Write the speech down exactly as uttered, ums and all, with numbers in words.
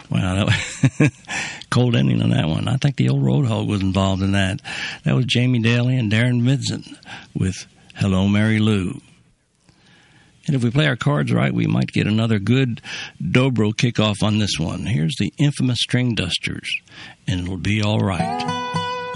Wow, that cold ending on that one. I think the old Roadhog was involved in that. That was Jamie Daly and Darren Vincent with Hello, Mary Lou. And if we play our cards right, we might get another good dobro kickoff on this one. Here's the infamous String Dusters, and it'll be all right.